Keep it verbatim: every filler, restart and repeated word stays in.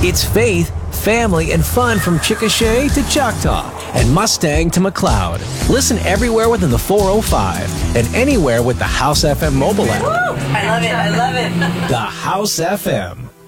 It's faith, family, and fun from Chickasha to Choctaw and Mustang to McLeod. Listen everywhere within the four oh five and anywhere with the House F M mobile app. Woo! I love it. I love it. The House F M.